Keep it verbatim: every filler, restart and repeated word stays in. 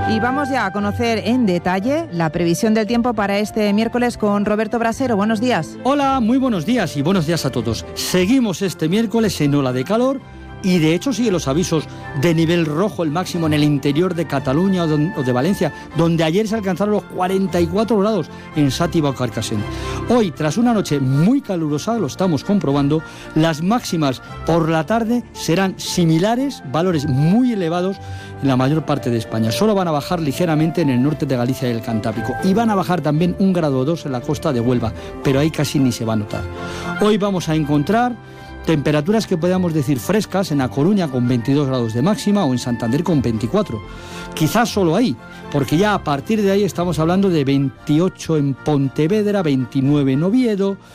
Y vamos ya a conocer en detalle la previsión del tiempo para este miércoles con Roberto Brasero. Buenos días. Hola, muy buenos días y buenos días a todos. Seguimos este miércoles en ola de calor y de hecho siguen los avisos de nivel rojo, el máximo en el interior de Cataluña o de Valencia, donde ayer se alcanzaron los cuarenta y cuatro grados en Xàtiva o Carcassent. Hoy, tras una noche muy calurosa, lo estamos comprobando, las máximas por la tarde serán similares, valores muy elevados en la mayor parte de España. Solo van a bajar ligeramente en el norte de Galicia y el Cantábrico. Y van a bajar también un grado o dos en la costa de Huelva, pero ahí casi ni se va a notar. Hoy vamos a encontrar temperaturas que podamos decir frescas en A Coruña con veintidós grados de máxima o en Santander con veinticuatro. Quizás solo ahí, porque ya a partir de ahí estamos hablando de veintiocho en Pontevedra, veintinueve en Oviedo,